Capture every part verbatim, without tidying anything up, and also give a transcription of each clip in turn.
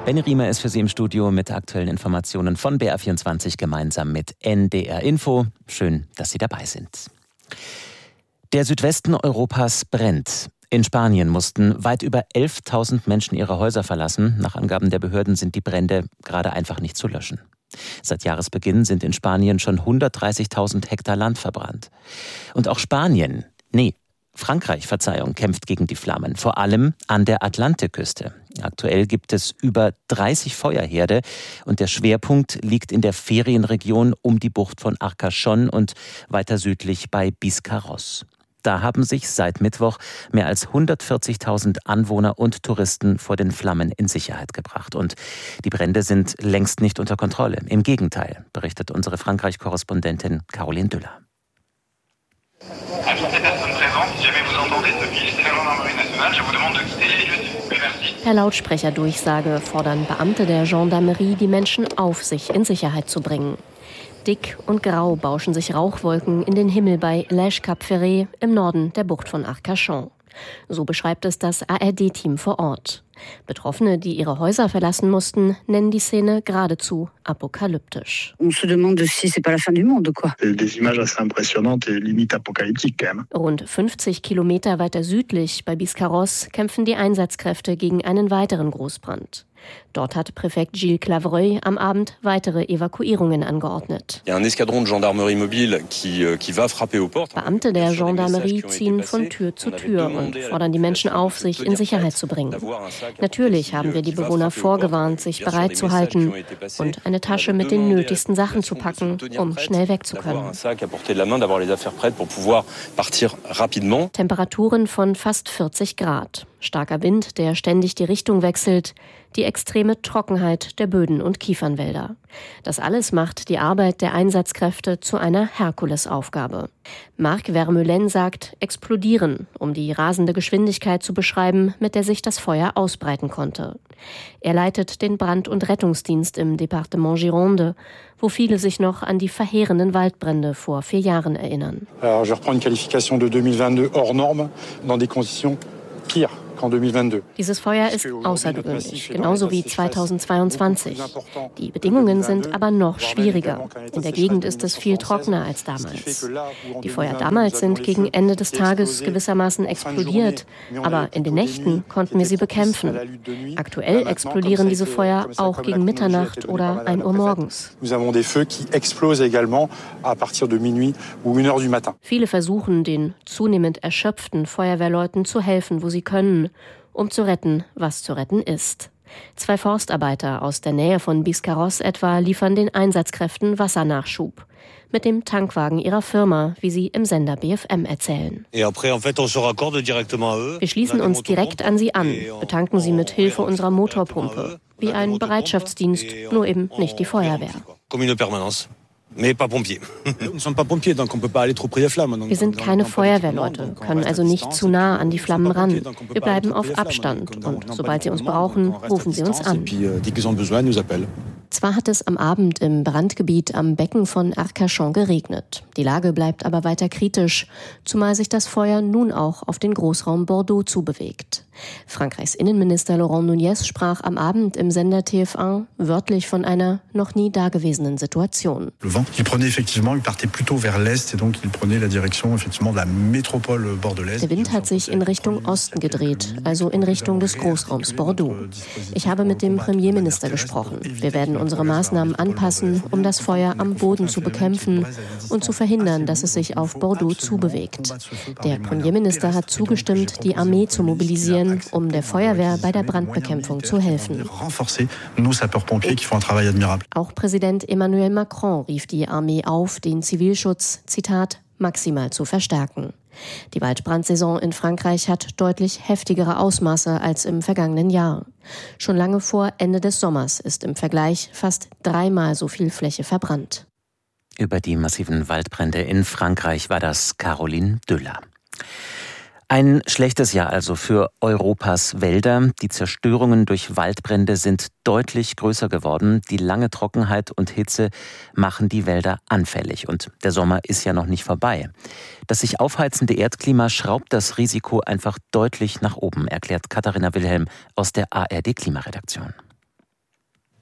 Benny Riemer ist für Sie im Studio mit aktuellen Informationen von B R vierundzwanzig gemeinsam mit N D R Info. Schön, dass Sie dabei sind. Der Südwesten Europas brennt. In Spanien mussten weit über elftausend Menschen ihre Häuser verlassen. Nach Angaben der Behörden sind die Brände gerade einfach nicht zu löschen. Seit Jahresbeginn sind in Spanien schon hundertdreißigtausend Hektar Land verbrannt. Und auch Spanien, nee, Frankreich, Verzeihung, kämpft gegen die Flammen, vor allem an der Atlantikküste. Aktuell gibt es über dreißig Feuerherde und der Schwerpunkt liegt in der Ferienregion um die Bucht von Arcachon und weiter südlich bei Biscarrosse. Da haben sich seit Mittwoch mehr als hundertvierzigtausend Anwohner und Touristen vor den Flammen in Sicherheit gebracht. Und die Brände sind längst nicht unter Kontrolle. Im Gegenteil, berichtet unsere Frankreich-Korrespondentin Caroline Düller. Per Lautsprecherdurchsage fordern Beamte der Gendarmerie, die Menschen auf sich in Sicherheit zu bringen. Dick und grau bauschen sich Rauchwolken in den Himmel bei Lège Cap Ferret im Norden der Bucht von Arcachon. So beschreibt es das A R D-Team vor Ort. Betroffene, die ihre Häuser verlassen mussten, nennen die Szene geradezu apokalyptisch. Rund fünfzig Kilometer weiter südlich bei Biscarrosse kämpfen die Einsatzkräfte gegen einen weiteren Großbrand. Dort hat Präfekt Gilles Clavreuil am Abend weitere Evakuierungen angeordnet. Beamte der Gendarmerie ziehen von Tür zu Tür und fordern die Menschen auf, sich in Sicherheit zu bringen. Natürlich haben wir die Bewohner vorgewarnt, sich bereit zu halten und eine Tasche mit den nötigsten Sachen zu packen, um schnell weg zu können. Temperaturen von fast vierzig Grad. Starker Wind, der ständig die Richtung wechselt, die extreme Trockenheit der Böden und Kiefernwälder. Das alles macht die Arbeit der Einsatzkräfte zu einer Herkulesaufgabe. Marc Vermeulen sagt explodieren, um die rasende Geschwindigkeit zu beschreiben, mit der sich das Feuer ausbreiten konnte. Er leitet den Brand- und Rettungsdienst im Departement Gironde, wo viele sich noch an die verheerenden Waldbrände vor vier Jahren erinnern. Alors, je reprends une qualification de deux mille vingt-deux hors norme dans des conditions pires. Dieses Feuer ist außergewöhnlich, genauso wie zweitausendzweiundzwanzig. Die Bedingungen sind aber noch schwieriger. In der Gegend ist es viel trockener als damals. Die Feuer damals sind gegen Ende des Tages gewissermaßen explodiert, aber in den Nächten konnten wir sie bekämpfen. Aktuell explodieren diese Feuer auch gegen Mitternacht oder ein Uhr morgens. Viele versuchen, den zunehmend erschöpften Feuerwehrleuten zu helfen, wo sie können, um zu retten, was zu retten ist. Zwei Forstarbeiter aus der Nähe von Biscarrosse etwa liefern den Einsatzkräften Wassernachschub. Mit dem Tankwagen ihrer Firma, wie sie im Sender B F M erzählen. Wir schließen uns direkt an sie an, betanken sie mit Hilfe unserer Motorpumpe. Wie ein Bereitschaftsdienst, nur eben nicht die Feuerwehr. Wir sind keine Feuerwehrleute, können also nicht zu nah an die Flammen ran. Wir bleiben auf Abstand und sobald sie uns brauchen, rufen sie uns an. Zwar hat es am Abend im Brandgebiet am Becken von Arcachon geregnet. Die Lage bleibt aber weiter kritisch, zumal sich das Feuer nun auch auf den Großraum Bordeaux zubewegt. Frankreichs Innenminister Laurent Nunez sprach am Abend im Sender T F eins wörtlich von einer noch nie dagewesenen Situation. Der Wind hat sich in Richtung Osten gedreht, also in Richtung des Großraums Bordeaux. Ich habe mit dem Premierminister gesprochen. Wir werden unsere Maßnahmen anpassen, um das Feuer am Boden zu bekämpfen und zu verhindern, dass es sich auf Bordeaux zubewegt. Der Premierminister hat zugestimmt, die Armee zu mobilisieren, um der Feuerwehr bei der Brandbekämpfung zu helfen. Auch Präsident Emmanuel Macron rief die Armee auf, den Zivilschutz, Zitat, maximal zu verstärken. Die Waldbrandsaison in Frankreich hat deutlich heftigere Ausmaße als im vergangenen Jahr. Schon lange vor Ende des Sommers ist im Vergleich fast dreimal so viel Fläche verbrannt. Über die massiven Waldbrände in Frankreich war das Caroline Düller. Ein schlechtes Jahr also für Europas Wälder. Die Zerstörungen durch Waldbrände sind deutlich größer geworden. Die lange Trockenheit und Hitze machen die Wälder anfällig. Und der Sommer ist ja noch nicht vorbei. Das sich aufheizende Erdklima schraubt das Risiko einfach deutlich nach oben, erklärt Katharina Wilhelm aus der A R D-Klimaredaktion.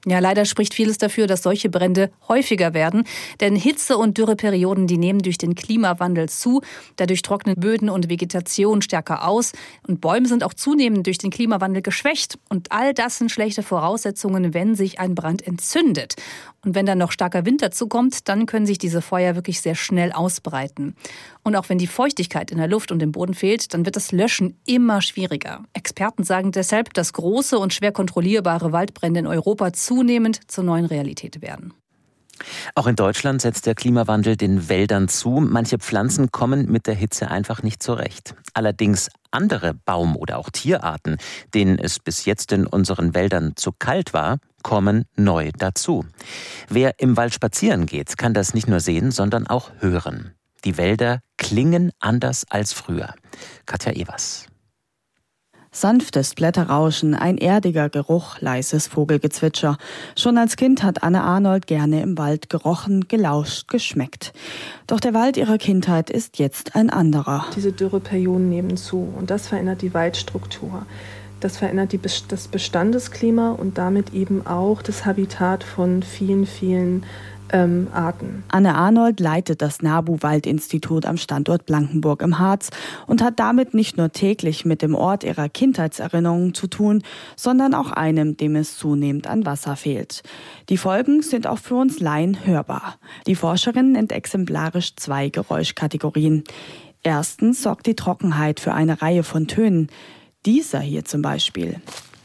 Ja, leider spricht vieles dafür, dass solche Brände häufiger werden. Denn Hitze- und Dürreperioden, die nehmen durch den Klimawandel zu. Dadurch trocknen Böden und Vegetation stärker aus. Und Bäume sind auch zunehmend durch den Klimawandel geschwächt. Und all das sind schlechte Voraussetzungen, wenn sich ein Brand entzündet. Und wenn dann noch starker Wind dazu kommt, dann können sich diese Feuer wirklich sehr schnell ausbreiten. Und auch wenn die Feuchtigkeit in der Luft und im Boden fehlt, dann wird das Löschen immer schwieriger. Experten sagen deshalb, dass große und schwer kontrollierbare Waldbrände in Europa zunehmend zur neuen Realität werden. Auch in Deutschland setzt der Klimawandel den Wäldern zu. Manche Pflanzen kommen mit der Hitze einfach nicht zurecht. Allerdings andere Baum- oder auch Tierarten, denen es bis jetzt in unseren Wäldern zu kalt war, kommen neu dazu. Wer im Wald spazieren geht, kann das nicht nur sehen, sondern auch hören. Die Wälder klingen anders als früher. Katja Evers. Sanftes Blätterrauschen, ein erdiger Geruch, leises Vogelgezwitscher. Schon als Kind hat Anne Arnold gerne im Wald gerochen, gelauscht, geschmeckt. Doch der Wald ihrer Kindheit ist jetzt ein anderer. Diese Dürreperioden nehmen zu und das verändert die Waldstruktur. Das verändert die, das Bestandesklima und damit eben auch das Habitat von vielen, vielen Ähm, Arten. Anne Arnold leitet das NABU-Waldinstitut am Standort Blankenburg im Harz und hat damit nicht nur täglich mit dem Ort ihrer Kindheitserinnerungen zu tun, sondern auch einem, dem es zunehmend an Wasser fehlt. Die Folgen sind auch für uns Laien hörbar. Die Forscherin nennt exemplarisch zwei Geräuschkategorien. Erstens sorgt die Trockenheit für eine Reihe von Tönen. Dieser hier zum Beispiel.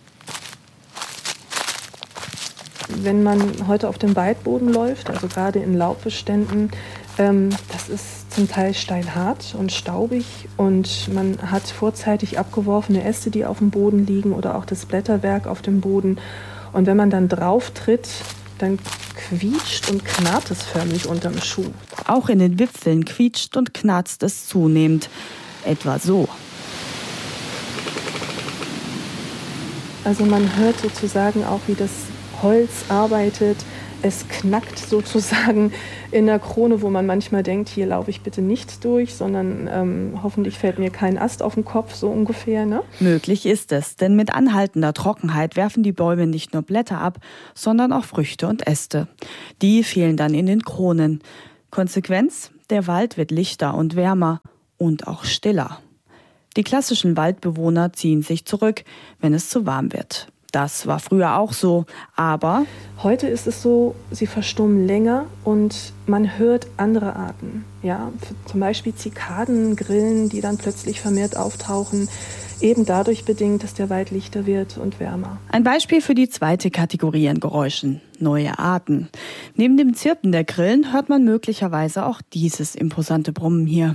Wenn man heute auf dem Waldboden läuft, also gerade in Laubbeständen, ähm, das ist zum Teil steinhart und staubig und man hat vorzeitig abgeworfene Äste, die auf dem Boden liegen oder auch das Blätterwerk auf dem Boden. Und wenn man dann drauf tritt, dann quietscht und knarrt es förmlich unterm Schuh. Auch in den Wipfeln quietscht und knarzt es zunehmend. Etwa so. Also man hört sozusagen auch, wie das Holz arbeitet, es knackt sozusagen in der Krone, wo man manchmal denkt, hier laufe ich bitte nicht durch, sondern ähm, hoffentlich fällt mir kein Ast auf den Kopf, so ungefähr. Ne? Möglich ist es, denn mit anhaltender Trockenheit werfen die Bäume nicht nur Blätter ab, sondern auch Früchte und Äste. Die fehlen dann in den Kronen. Konsequenz? Der Wald wird lichter und wärmer und auch stiller. Die klassischen Waldbewohner ziehen sich zurück, wenn es zu warm wird. Das war früher auch so, aber heute ist es so, sie verstummen länger und man hört andere Arten. Ja, zum Beispiel Zikaden, Grillen, die dann plötzlich vermehrt auftauchen, eben dadurch bedingt, dass der Wald lichter wird und wärmer. Ein Beispiel für die zweite Kategorie an Geräuschen, neue Arten. Neben dem Zirpen der Grillen hört man möglicherweise auch dieses imposante Brummen hier.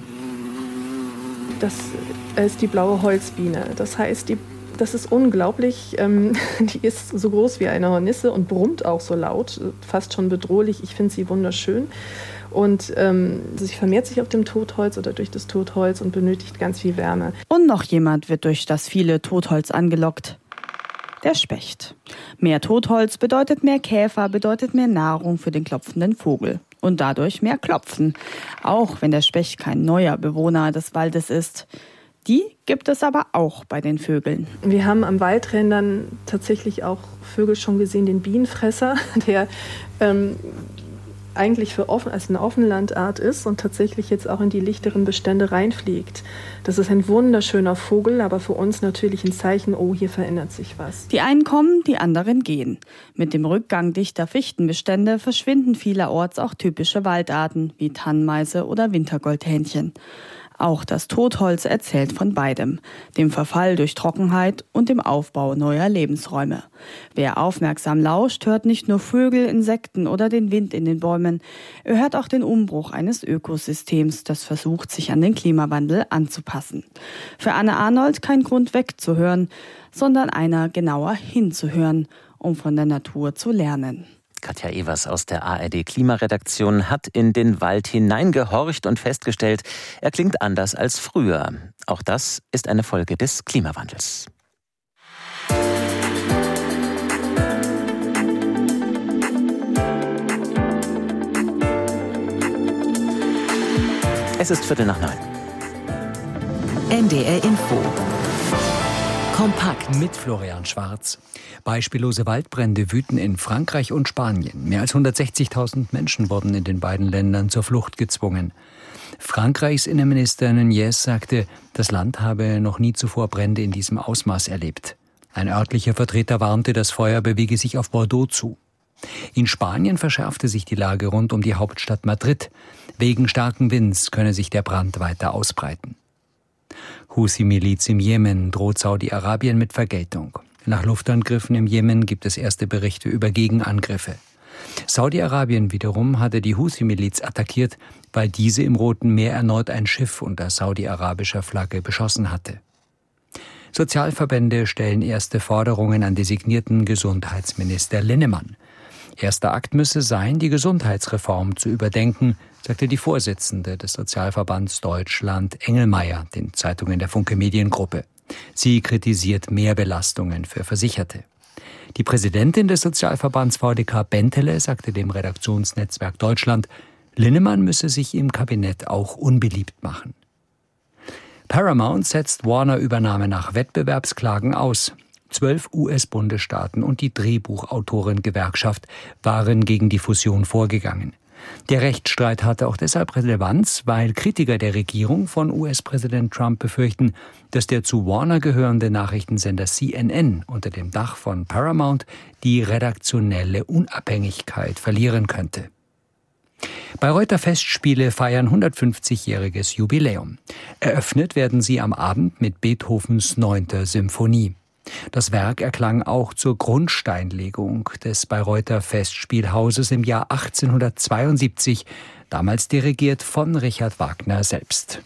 Das ist die blaue Holzbiene. Das heißt, die Das ist unglaublich. Die ist so groß wie eine Hornisse und brummt auch so laut, fast schon bedrohlich. Ich finde sie wunderschön. Und ähm, sie vermehrt sich auf dem Totholz oder durch das Totholz und benötigt ganz viel Wärme. Und noch jemand wird durch das viele Totholz angelockt. Der Specht. Mehr Totholz bedeutet mehr Käfer, bedeutet mehr Nahrung für den klopfenden Vogel. Und dadurch mehr Klopfen. Auch wenn der Specht kein neuer Bewohner des Waldes ist. Die gibt es aber auch bei den Vögeln. Wir haben am Waldrändern tatsächlich auch Vögel schon gesehen, den Bienenfresser, der ähm, eigentlich für offen, als eine Offenlandart ist und tatsächlich jetzt auch in die lichteren Bestände reinfliegt. Das ist ein wunderschöner Vogel, aber für uns natürlich ein Zeichen, oh, hier verändert sich was. Die einen kommen, die anderen gehen. Mit dem Rückgang dichter Fichtenbestände verschwinden vielerorts auch typische Waldarten wie Tannenmeise oder Wintergoldhähnchen. Auch das Totholz erzählt von beidem, dem Verfall durch Trockenheit und dem Aufbau neuer Lebensräume. Wer aufmerksam lauscht, hört nicht nur Vögel, Insekten oder den Wind in den Bäumen, er hört auch den Umbruch eines Ökosystems, das versucht, sich an den Klimawandel anzupassen. Für Anne Arnold kein Grund wegzuhören, sondern einer genauer hinzuhören, um von der Natur zu lernen. Katja Evers aus der A R D-Klimaredaktion hat in den Wald hineingehorcht und festgestellt, er klingt anders als früher. Auch das ist eine Folge des Klimawandels. Es ist Viertel nach neun. N D R Info. Kompakt mit Florian Schwarz. Beispiellose Waldbrände wüten in Frankreich und Spanien. Mehr als hundertsechzigtausend Menschen wurden in den beiden Ländern zur Flucht gezwungen. Frankreichs Innenminister Nunez sagte, das Land habe noch nie zuvor Brände in diesem Ausmaß erlebt. Ein örtlicher Vertreter warnte, das Feuer bewege sich auf Bordeaux zu. In Spanien verschärfte sich die Lage rund um die Hauptstadt Madrid. Wegen starken Winds könne sich der Brand weiter ausbreiten. Huthi-Miliz im Jemen droht Saudi-Arabien mit Vergeltung. Nach Luftangriffen im Jemen gibt es erste Berichte über Gegenangriffe. Saudi-Arabien wiederum hatte die Huthi-Miliz attackiert, weil diese im Roten Meer erneut ein Schiff unter saudi-arabischer Flagge beschossen hatte. Sozialverbände stellen erste Forderungen an designierten Gesundheitsminister Linnemann. Erster Akt müsse sein, die Gesundheitsreform zu überdenken, sagte die Vorsitzende des Sozialverbands Deutschland, Engelmeier, den Zeitungen der Funke Mediengruppe. Sie kritisiert Mehrbelastungen für Versicherte. Die Präsidentin des Sozialverbands V D K Bentele sagte dem Redaktionsnetzwerk Deutschland, Linnemann müsse sich im Kabinett auch unbeliebt machen. Paramount setzt Warner-Übernahme nach Wettbewerbsklagen aus. Zwölf U S-Bundesstaaten und die Drehbuchautoren-Gewerkschaft waren gegen die Fusion vorgegangen. Der Rechtsstreit hatte auch deshalb Relevanz, weil Kritiker der Regierung von U S-Präsident Trump befürchten, dass der zu Warner gehörende Nachrichtensender C N N unter dem Dach von Paramount die redaktionelle Unabhängigkeit verlieren könnte. Bayreuther Festspiele feiern hundertfünfzigjähriges Jubiläum. Eröffnet werden sie am Abend mit Beethovens neunter Symphonie. Das Werk erklang auch zur Grundsteinlegung des Bayreuther Festspielhauses im Jahr achtzehnhundertzweiundsiebzig, damals dirigiert von Richard Wagner selbst.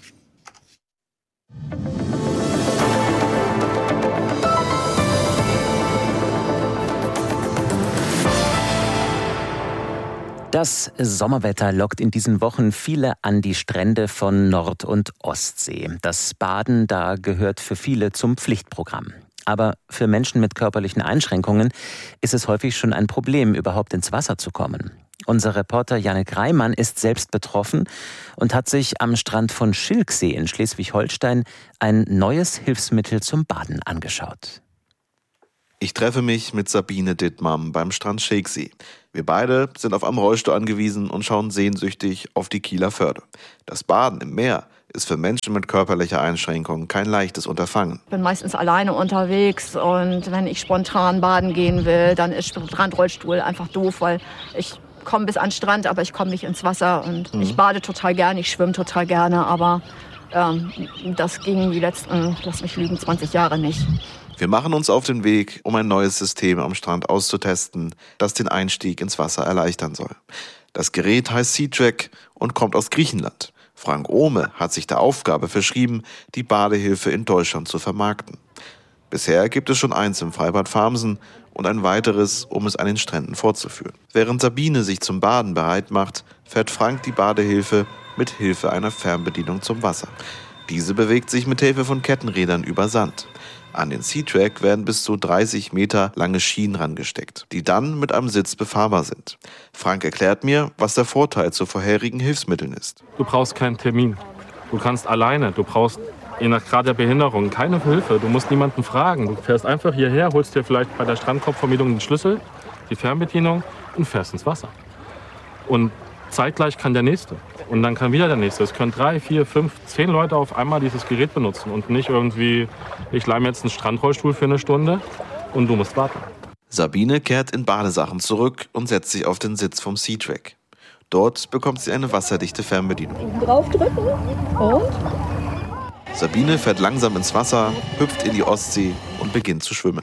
Das Sommerwetter lockt in diesen Wochen viele an die Strände von Nord- und Ostsee. Das Baden da gehört für viele zum Pflichtprogramm. Aber für Menschen mit körperlichen Einschränkungen ist es häufig schon ein Problem, überhaupt ins Wasser zu kommen. Unser Reporter Jannik Reimann ist selbst betroffen und hat sich am Strand von Schilksee in Schleswig-Holstein ein neues Hilfsmittel zum Baden angeschaut. Ich treffe mich mit Sabine Dittmann beim Strand Schilksee. Wir beide sind auf einem Rollstuhl angewiesen und schauen sehnsüchtig auf die Kieler Förde. Das Baden im Meer ist für Menschen mit körperlicher Einschränkung kein leichtes Unterfangen. Ich bin meistens alleine unterwegs und wenn ich spontan baden gehen will, dann ist Strandrollstuhl einfach doof, weil ich komme bis an den Strand, aber ich komme nicht ins Wasser und mhm. ich bade total gerne, ich schwimme total gerne, aber ähm, das ging die letzten, lass mich lügen, zwanzig Jahre nicht. Wir machen uns auf den Weg, um ein neues System am Strand auszutesten, das den Einstieg ins Wasser erleichtern soll. Das Gerät heißt Sea-Track und kommt aus Griechenland. Frank Ohme hat sich der Aufgabe verschrieben, die Badehilfe in Deutschland zu vermarkten. Bisher gibt es schon eins im Freibad Farmsen und ein weiteres, um es an den Stränden vorzuführen. Während Sabine sich zum Baden bereit macht, fährt Frank die Badehilfe mit Hilfe einer Fernbedienung zum Wasser. Diese bewegt sich mit Hilfe von Kettenrädern über Sand. An den Sea-Track werden bis zu dreißig Meter lange Schienen rangesteckt, die dann mit einem Sitz befahrbar sind. Frank erklärt mir, was der Vorteil zu vorherigen Hilfsmitteln ist. Du brauchst keinen Termin. Du kannst alleine. Du brauchst je nach Grad der Behinderung keine Hilfe. Du musst niemanden fragen. Du fährst einfach hierher, holst dir vielleicht bei der Strandkorbvermietung den Schlüssel, die Fernbedienung und fährst ins Wasser. Und zeitgleich kann der Nächste. Und dann kann wieder der Nächste. Es können drei, vier, fünf, zehn Leute auf einmal dieses Gerät benutzen. Und nicht irgendwie, ich leih mir jetzt einen Strandrollstuhl für eine Stunde und du musst warten. Sabine kehrt in Badesachen zurück und setzt sich auf den Sitz vom Sea-Track. Dort bekommt sie eine wasserdichte Fernbedienung. Draufdrücken und? Sabine fährt langsam ins Wasser, hüpft in die Ostsee und beginnt zu schwimmen.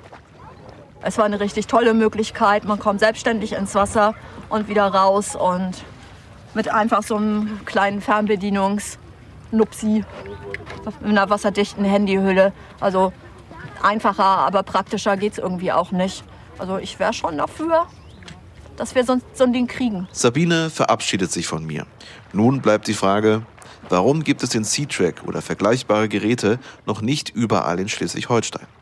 Es war eine richtig tolle Möglichkeit. Man kommt selbstständig ins Wasser und wieder raus und mit einfach so einem kleinen Fernbedienungs-Nupsi in einer wasserdichten Handyhülle. Also einfacher, aber praktischer geht es irgendwie auch nicht. Also ich wäre schon dafür, dass wir so, so ein Ding kriegen. Sabine verabschiedet sich von mir. Nun bleibt die Frage, warum gibt es den Sea-Track oder vergleichbare Geräte noch nicht überall in Schleswig-Holstein?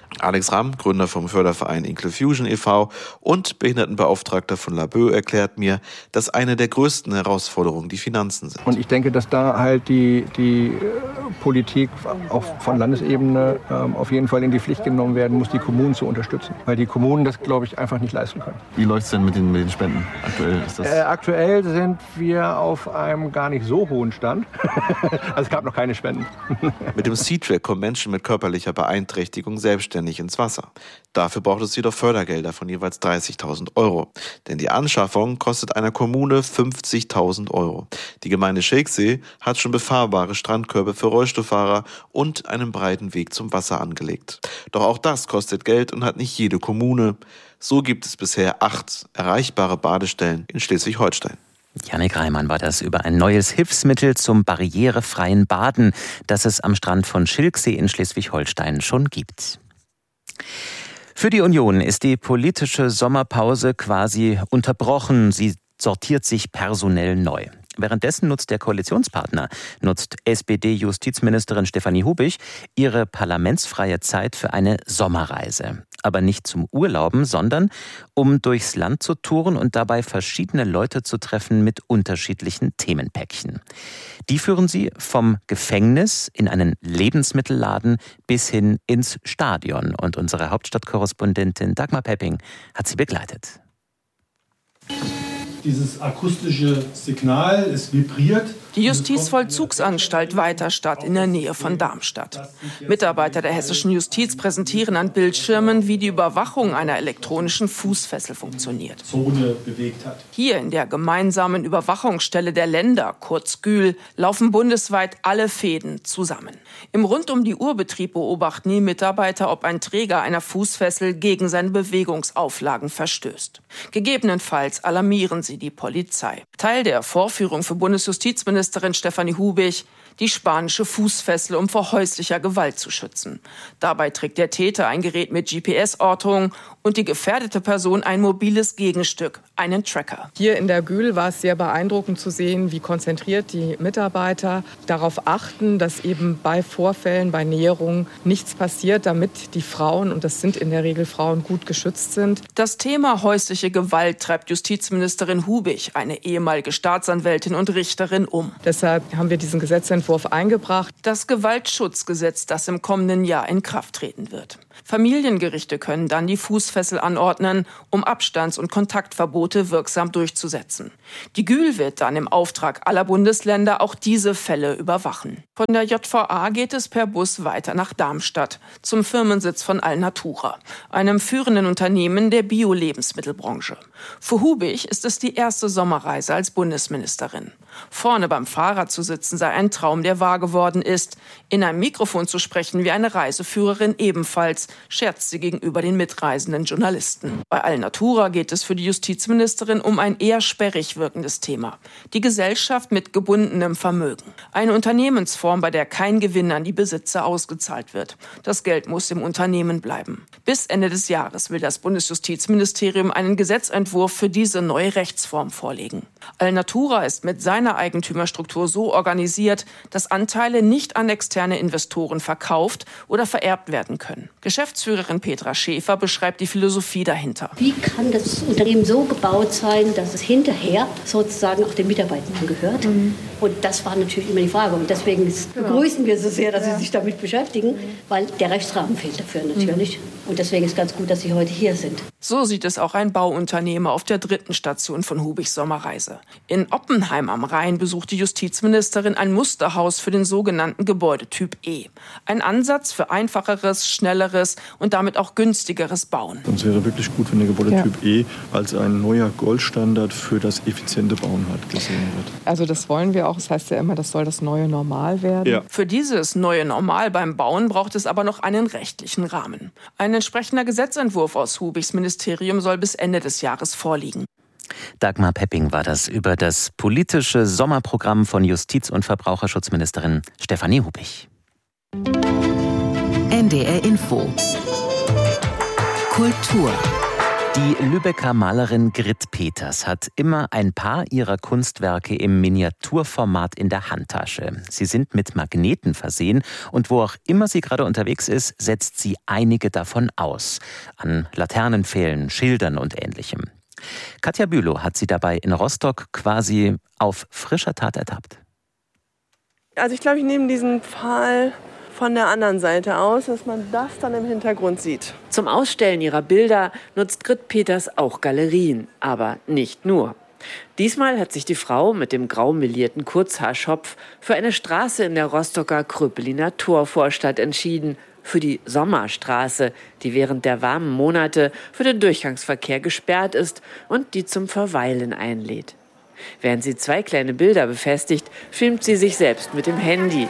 Alex Ramm, Gründer vom Förderverein Inclufusion e V und Behindertenbeauftragter von Laboe, erklärt mir, dass eine der größten Herausforderungen die Finanzen sind. Und ich denke, dass da halt die, die Politik auch von Landesebene ähm, auf jeden Fall in die Pflicht genommen werden muss, die Kommunen zu unterstützen. Weil die Kommunen das, glaube ich, einfach nicht leisten können. Wie läuft es denn mit den, mit den Spenden aktuell? Ist das äh, aktuell sind wir auf einem gar nicht so hohen Stand. Also es gab noch keine Spenden. Mit dem C-Track kommen Menschen mit körperlicher Beeinträchtigung selbstständig ins Wasser. Dafür braucht es jedoch Fördergelder von jeweils dreißigtausend Euro. Denn die Anschaffung kostet einer Kommune fünfzigtausend Euro. Die Gemeinde Schilksee hat schon befahrbare Strandkörbe für Rollstuhlfahrer und einen breiten Weg zum Wasser angelegt. Doch auch das kostet Geld und hat nicht jede Kommune. So gibt es bisher acht erreichbare Badestellen in Schleswig-Holstein. Jannik Reimann war das über ein neues Hilfsmittel zum barrierefreien Baden, das es am Strand von Schilksee in Schleswig-Holstein schon gibt. Für die Union ist die politische Sommerpause quasi unterbrochen. Sie sortiert sich personell neu. Währenddessen nutzt der Koalitionspartner, nutzt S P D-Justizministerin Stefanie Hubich, ihre parlamentsfreie Zeit für eine Sommerreise. Aber nicht zum Urlauben, sondern um durchs Land zu touren und dabei verschiedene Leute zu treffen mit unterschiedlichen Themenpäckchen. Die führen sie vom Gefängnis in einen Lebensmittelladen bis hin ins Stadion. Und unsere Hauptstadtkorrespondentin Dagmar Pepping hat sie begleitet. Dieses akustische Signal, es vibriert. Die Justizvollzugsanstalt Weiterstadt in der Nähe von Darmstadt. Mitarbeiter der hessischen Justiz präsentieren an Bildschirmen, wie die Überwachung einer elektronischen Fußfessel funktioniert. Zone bewegt hat. Hier in der gemeinsamen Überwachungsstelle der Länder, kurz Gül, laufen bundesweit alle Fäden zusammen. Im Rund-um-die-Uhr-Betrieb beobachten die Mitarbeiter, ob ein Träger einer Fußfessel gegen seine Bewegungsauflagen verstößt. Gegebenenfalls alarmieren sie die Polizei. Teil der Vorführung für Bundesjustizministerin Stefanie Hubich, die spanische Fußfessel, um vor häuslicher Gewalt zu schützen. Dabei trägt der Täter ein Gerät mit G P S-Ortung und die gefährdete Person ein mobiles Gegenstück, einen Tracker. Hier in der Gül war es sehr beeindruckend zu sehen, wie konzentriert die Mitarbeiter darauf achten, dass eben bei Vorfällen, bei Näherungen nichts passiert, damit die Frauen, und das sind in der Regel Frauen, gut geschützt sind. Das Thema häusliche Gewalt treibt Justizministerin Hubich, eine ehemalige Staatsanwältin und Richterin, um. Deshalb haben wir diesen Gesetzentwurf eingebracht. Das Gewaltschutzgesetz, das im kommenden Jahr in Kraft treten wird. Familiengerichte können dann die Fußfessel anordnen, um Abstands- und Kontaktverbote wirksam durchzusetzen. Die Gül wird dann im Auftrag aller Bundesländer auch diese Fälle überwachen. Von der J V A geht es per Bus weiter nach Darmstadt, zum Firmensitz von Alnatura, einem führenden Unternehmen der Bio-Lebensmittelbranche. Für Hubich ist es die erste Sommerreise als Bundesministerin. Vorne beim Fahrer zu sitzen sei ein Traum, der wahr geworden ist. In einem Mikrofon zu sprechen wie eine Reiseführerin ebenfalls, scherzt sie gegenüber den mitreisenden Journalisten. Bei Alnatura geht es für die Justizministerin um ein eher sperrig wirkendes Thema. Die Gesellschaft mit gebundenem Vermögen. Eine Unternehmensform, bei der kein Gewinn an die Besitzer ausgezahlt wird. Das Geld muss im Unternehmen bleiben. Bis Ende des Jahres will das Bundesjustizministerium einen Gesetzentwurf für diese neue Rechtsform vorlegen. Alnatura ist mit seiner Eigentümerstruktur so organisiert, dass Anteile nicht an externe Investoren verkauft oder vererbt werden können. Geschäftsführerin Petra Schäfer beschreibt die Philosophie dahinter. Wie kann das Unternehmen so gebaut sein, dass es hinterher sozusagen auch den Mitarbeitern gehört? Mhm. Und das war natürlich immer die Frage. Und deswegen begrüßen wir so sehr, dass ja. Sie sich damit beschäftigen, weil der Rechtsrahmen fehlt dafür natürlich. Mhm. Und deswegen ist ganz gut, dass Sie heute hier sind. So sieht es auch ein Bauunternehmer auf der dritten Station von Hubichs Sommerreise. In Oppenheim am Rhein besucht die Justizministerin ein Musterhaus für den sogenannten Gebäudetyp E. Ein Ansatz für einfacheres, schnelleres und damit auch günstigeres Bauen. Es wäre wirklich gut, wenn der Gebäudetyp ja. E als ein neuer Goldstandard für das effiziente Bauen halt gesehen wird. Also das wollen wir auch. Das heißt ja immer, das soll das neue Normal werden. Ja. Für dieses neue Normal beim Bauen braucht es aber noch einen rechtlichen Rahmen. Ein entsprechender Gesetzentwurf aus Hubichs Ministerium soll bis Ende des Jahres vorliegen. Dagmar Pepping war das über das politische Sommerprogramm von Justiz- und Verbraucherschutzministerin Stefanie Hubich. N D R Info Kultur Die Lübecker Malerin Grit Peters hat immer ein paar ihrer Kunstwerke im Miniaturformat in der Handtasche. Sie sind mit Magneten versehen und wo auch immer sie gerade unterwegs ist, setzt sie einige davon aus. An Laternenpfählen, Schildern und Ähnlichem. Katja Bülow hat sie dabei in Rostock quasi auf frischer Tat ertappt. Also ich glaube, ich nehme diesen Pfahl von der anderen Seite aus, dass man das dann im Hintergrund sieht. Zum Ausstellen ihrer Bilder nutzt Grit Peters auch Galerien, aber nicht nur. Diesmal hat sich die Frau mit dem grau melierten Kurzhaarschopf für eine Straße in der Rostocker Kröpeliner Torvorstadt entschieden, für die Sommerstraße, die während der warmen Monate für den Durchgangsverkehr gesperrt ist und die zum Verweilen einlädt. Während sie zwei kleine Bilder befestigt, filmt sie sich selbst mit dem Handy.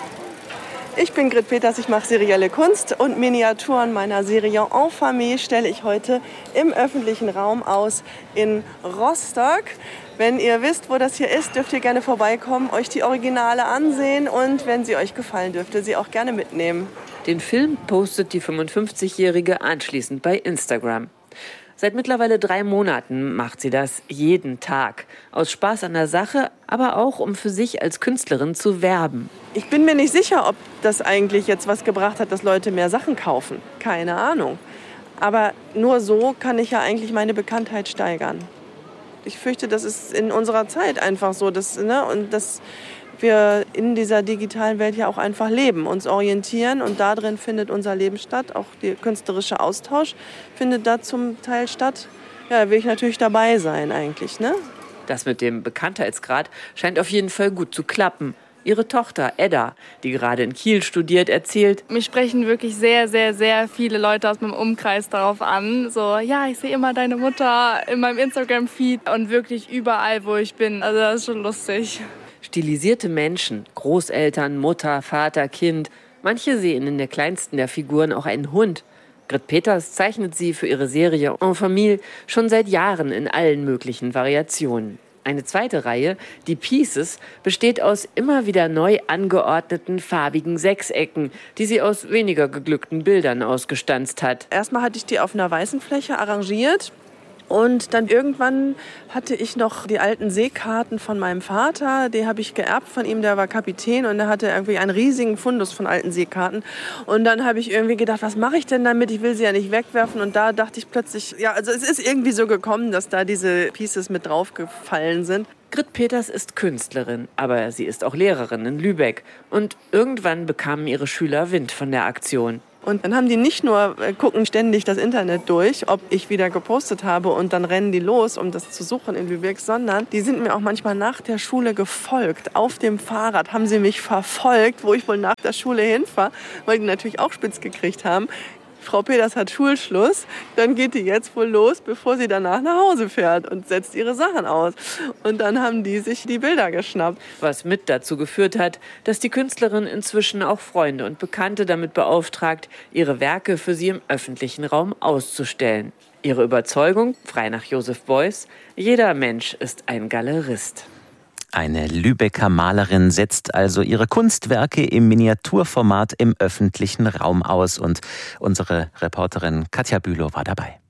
Ich bin Grit Peters, ich mache serielle Kunst und Miniaturen meiner Serie En Famille stelle ich heute im öffentlichen Raum aus in Rostock. Wenn ihr wisst, wo das hier ist, dürft ihr gerne vorbeikommen, euch die Originale ansehen und wenn sie euch gefallen, dürft ihr sie auch gerne mitnehmen. Den Film postet die fünfundfünfzigjährige anschließend bei Instagram. Seit mittlerweile drei Monaten macht sie das jeden Tag. Aus Spaß an der Sache, aber auch um für sich als Künstlerin zu werben. Ich bin mir nicht sicher, ob das eigentlich jetzt was gebracht hat, dass Leute mehr Sachen kaufen. Keine Ahnung. Aber nur so kann ich ja eigentlich meine Bekanntheit steigern. Ich fürchte, das ist in unserer Zeit einfach so. Dass, ne, und dass wir in dieser digitalen Welt ja auch einfach leben, uns orientieren und da drin findet unser Leben statt. Auch der künstlerische Austausch findet da zum Teil statt. Ja, da will ich natürlich dabei sein eigentlich, ne? Das mit dem Bekanntheitsgrad scheint auf jeden Fall gut zu klappen. Ihre Tochter Edda, die gerade in Kiel studiert, erzählt: Mich sprechen wirklich sehr, sehr, sehr viele Leute aus meinem Umkreis darauf an. So, ja, ich sehe immer deine Mutter in meinem Instagram-Feed und wirklich überall, wo ich bin. Also das ist schon lustig. Stilisierte Menschen, Großeltern, Mutter, Vater, Kind. Manche sehen in der kleinsten der Figuren auch einen Hund. Grit Peters zeichnet sie für ihre Serie En Famille schon seit Jahren in allen möglichen Variationen. Eine zweite Reihe, die Pieces, besteht aus immer wieder neu angeordneten farbigen Sechsecken, die sie aus weniger geglückten Bildern ausgestanzt hat. Erstmal hatte ich die auf einer weißen Fläche arrangiert. Und dann irgendwann hatte ich noch die alten Seekarten von meinem Vater. Die habe ich geerbt von ihm, der war Kapitän und der hatte irgendwie einen riesigen Fundus von alten Seekarten. Und dann habe ich irgendwie gedacht, was mache ich denn damit? Ich will sie ja nicht wegwerfen. Und da dachte ich plötzlich, ja, also es ist irgendwie so gekommen, dass da diese Pieces mit draufgefallen sind. Grit Peters ist Künstlerin, aber sie ist auch Lehrerin in Lübeck. Und irgendwann bekamen ihre Schüler Wind von der Aktion. Und dann haben die nicht nur, äh, gucken ständig das Internet durch, ob ich wieder gepostet habe und dann rennen die los, um das zu suchen in Lübeck, sondern die sind mir auch manchmal nach der Schule gefolgt. Auf dem Fahrrad haben sie mich verfolgt, wo ich wohl nach der Schule hinfahre, weil die natürlich auch spitz gekriegt haben. Frau Peters hat Schulschluss, dann geht die jetzt wohl los, bevor sie danach nach Hause fährt und setzt ihre Sachen aus. Und dann haben die sich die Bilder geschnappt. Was mit dazu geführt hat, dass die Künstlerin inzwischen auch Freunde und Bekannte damit beauftragt, ihre Werke für sie im öffentlichen Raum auszustellen. Ihre Überzeugung, frei nach Joseph Beuys: Jeder Mensch ist ein Galerist. Eine Lübecker Malerin setzt also ihre Kunstwerke im Miniaturformat im öffentlichen Raum aus und unsere Reporterin Katja Bülow war dabei.